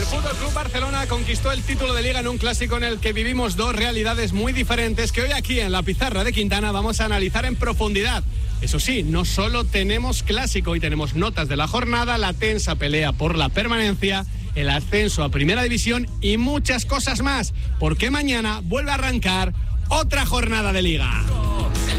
Fútbol Club Barcelona conquistó el título de Liga en un clásico en el que vivimos dos realidades muy diferentes que hoy aquí en la pizarra de Quintana vamos a analizar en profundidad. Eso sí, no solo tenemos clásico, hoy tenemos notas de la jornada, la tensa pelea por la permanencia, el ascenso a Primera División y muchas cosas más, porque mañana vuelve a arrancar otra jornada de Liga.